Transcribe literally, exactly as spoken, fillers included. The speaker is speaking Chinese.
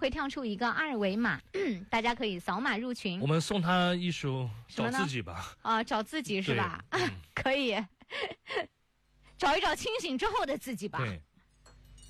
会跳出一个二维码，大家可以扫码入群。 我们送他一首找自己吧。 啊、呃，找自己是吧？嗯、可以找一找清醒之后的自己吧。 对。